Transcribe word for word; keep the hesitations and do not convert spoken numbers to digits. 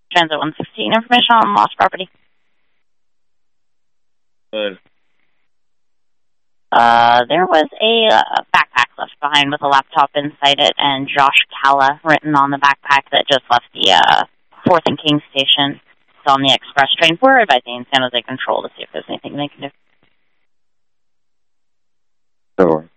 Transit one sixteen, information on lost property. Good. Uh, there was a uh, backpack left behind with a laptop inside it, and Josh Calla written on the backpack that just left the uh, fourth and King station. It's on the express train. We're advising San Jose Control to see if there's anything they can do. Sure.